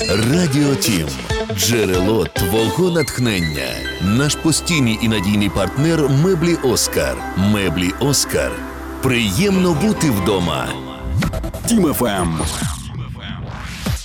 Радіо Тім. Джерело твого натхнення. Наш постійний і надійний партнер меблі Оскар. Меблі Оскар. Приємно бути вдома. Тім ФМ.